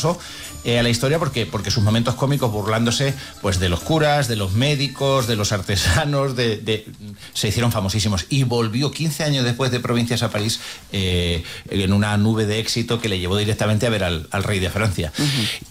pasó a la historia porque sus momentos cómicos burlándose pues de los curas, de los médicos, de los artesanos, se hicieron famosísimos. Y volvió 15 años después de Provincias a París en una nube de éxito que le llevó directamente a ver al rey de Francia.